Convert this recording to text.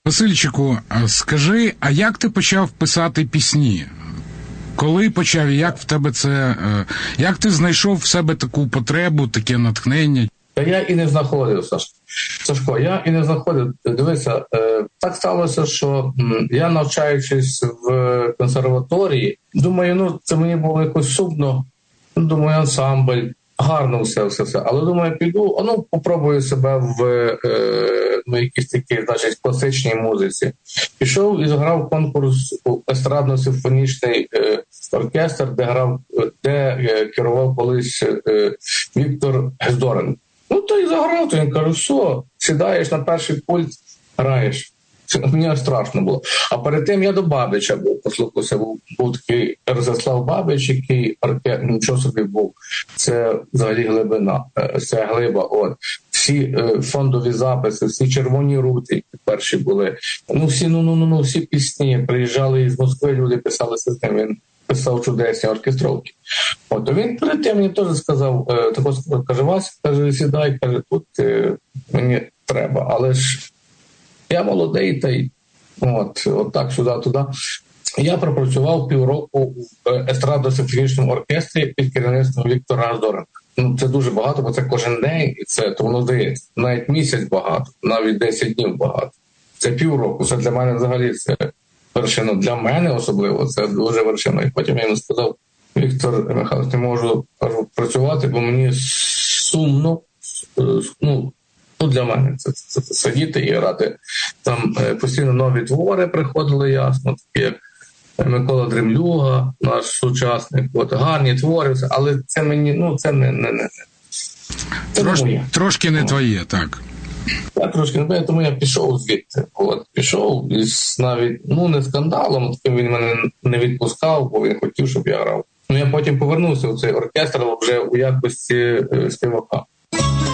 Васильчику, скажи, а як ти почав писати пісні? Коли почав, як в тебе це, як ти знайшов в себе таку потребу, таке натхнення? Та я і не знаходив, Сашко, я і не знаходив. Дивися, так сталося, що я, навчаючись в консерваторії, думаю, це мені було якось сумно, думаю, ансамбль, гарно все. Але думаю, піду, попробую себе в якійсь такій, значить, класичній музиці. Пішов і зіграв конкурс у естрадно-симфонічний оркестр, де керував колись Віктор Гездоренко. То і заграв, то він каже, все, сідаєш на перший пульт, граєш. Мені страшно було. А перед тим я до Бабича був, послухався, був такий Розяслав Бабич, який нічого собі був. Це взагалі глибина, це глиба. Всі фондові записи, всі червоні рути, які перші були. Всі пісні, приїжджали із Москви, люди писали з ним, він писав чудесні оркестровки. То він перед тим мені теж сказав, каже, Вася, каже, сідай, каже, тут мені треба, але ж я молодий, та й так сюди-туди. Я пропрацював півроку в естрадно-симфонічному оркестрі під керівництвом Віктора Гездоренка. Це дуже багато, бо це кожен день, і це, то воно здається, навіть місяць багато, навіть 10 днів багато. Це півроку, це для мене взагалі це вершина. Для мене особливо це дуже вершина. І потім я йому сказав, Віктор Михайлович, не можу працювати, бо мені сумно, для мене це сидіти і грати. Там постійно нові твори приходили, ясно, такі як Микола Дремлюга, наш сучасник, гарні твори, але це мені, це не. Трошки не твоє, так. Так, трошки не твоє, тому я пішов звідти. Пішов із навіть, не скандалом, таким він мене не відпускав, бо він хотів, щоб я грав. Я потім повернувся в цей оркестр вже у якості співака.